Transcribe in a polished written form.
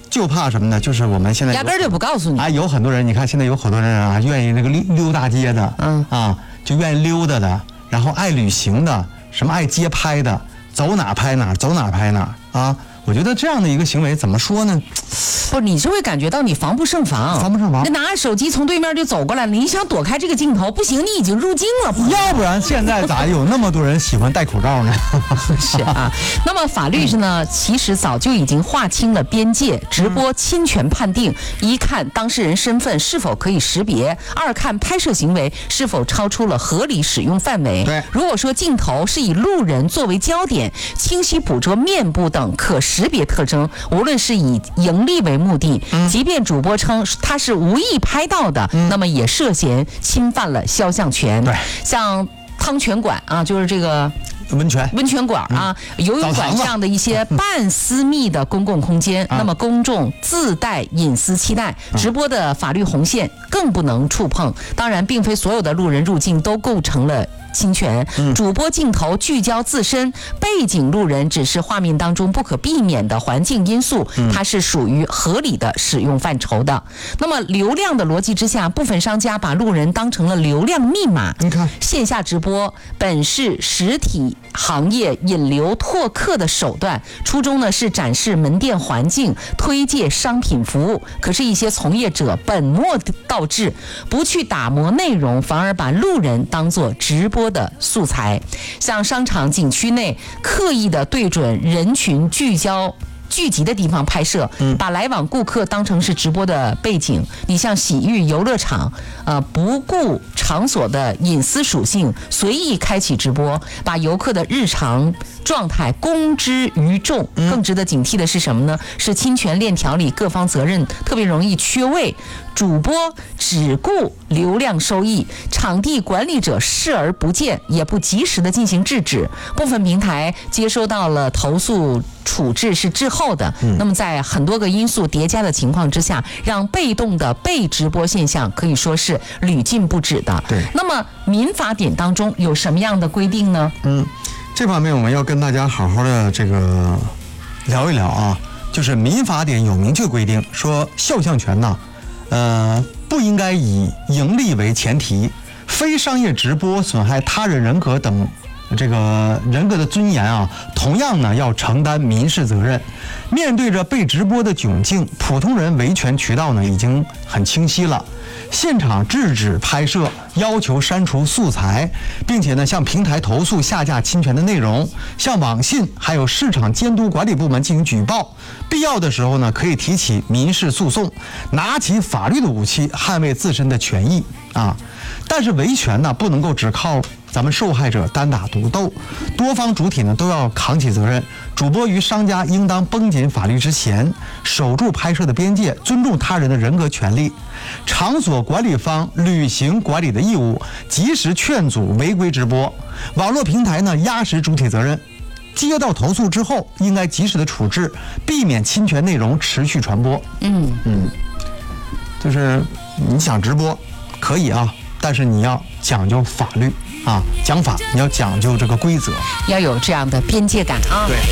就怕什么呢？就是我们现在压根儿就不告诉你。 有很多人，你看现在有很多人啊，愿意那个溜大街的，就愿意溜达的，然后爱旅行的，什么爱街拍的，走哪拍哪，走哪拍哪啊。我觉得这样的一个行为怎么说呢？ 不是，你是会感觉到你防不胜防， 防不胜防。 那拿着手机从对面就走过来了，你想躲开这个镜头，不行，你已经入镜了。 要不然现在咋有那么多人喜欢戴口罩呢？ 是啊，那么法律呢，其实早就已经划清了边界，直播侵权判定，一看当事人身份是否可以识别，二看拍摄行为是否超出了合理使用范围。 对， 如果说镜头是以路人作为焦点，清晰捕捉面部等可识别特征，无论是以盈利为目的，即便主播称他是无意拍到的，那么也涉嫌侵犯了肖像权。 对， 像汤泉馆啊，就是这个温泉馆啊，游泳馆这样的一些半私密的公共空间，那么公众自带隐私期待，直播的法律红线更不能触碰。当然，并非所有的路人入境都构成了侵权，主播镜头聚焦自身，背景路人只是画面当中不可避免的环境因素，它是属于合理的使用范畴的。那么流量的逻辑之下，部分商家把路人当成了流量密码。 你看， 线下直播本是实体行业引流拓客的手段，初衷呢是展示门店环境，推介商品服务。可是，一些从业者本末倒置，不去打磨内容，反而把路人当作直播的素材，像商场景区内刻意的对准人群聚集的地方拍摄，把来往顾客当成是直播的背景。你像洗浴游乐场，不顾场所的隐私属性，随意开启直播，把游客的日常状态公之于众。更值得警惕的是什么呢？是侵权链条里各方责任特别容易缺位，主播只顾流量收益，场地管理者视而不见，也不及时的进行制止。部分平台接收到了投诉，处置是滞后的。那么在很多个因素叠加的情况之下，让被动的被直播现象可以说是屡禁不止的。 对， 那么民法典当中有什么样的规定呢？ 这方面我们要跟大家好好的这个聊一聊啊。就是民法典有明确规定说，肖像权呢，不应该以盈利为前提，非商业直播损害他人人格等这个人格的尊严啊，同样呢要承担民事责任。面对着被直播的窘境，普通人维权渠道呢已经很清晰了。现场制止拍摄，要求删除素材，并且呢向平台投诉下架侵权的内容，向网信还有市场监督管理部门进行举报，必要的时候呢可以提起民事诉讼，拿起法律的武器捍卫自身的权益啊。但是维权呢不能够只靠咱们受害者单打独斗，多方主体呢都要扛起责任。主播与商家应当绷紧法律之弦，守住拍摄的边界，尊重他人的人格权利。场所管理方履行管理的义务，及时劝阻违规直播。网络平台呢压实主体责任，接到投诉之后应该及时的处置，避免侵权内容持续传播。就是你想直播可以啊，但是你要讲究法律啊，讲法，你要讲究这个规则， 要有这样的边界感啊。 对。